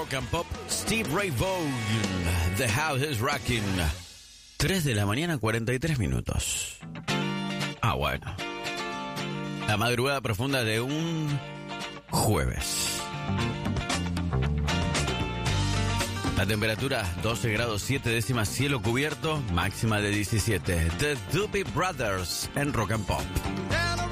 Rock and Pop, Steve Ray Vaughan, The House is Rocking. 3 de la mañana, 43 minutos. Ah, bueno. La madrugada profunda de un jueves. La temperatura 12 grados 7 décimas, cielo cubierto, máxima de 17. The Doobie Brothers en Rock and Pop.